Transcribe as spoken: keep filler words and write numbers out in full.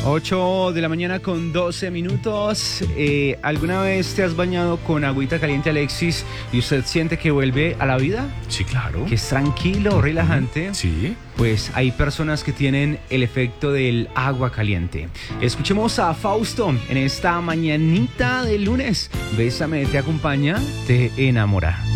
ocho de la mañana con doce minutos. Eh, ¿Alguna vez te has bañado con agüita caliente, Alexis, y usted siente que vuelve a la vida? Sí, claro. Que es tranquilo, relajante. Sí. Pues hay personas que tienen el efecto del agua caliente. Escuchemos a Fausto en esta mañanita de lunes. Bésame, te acompaña, te enamora.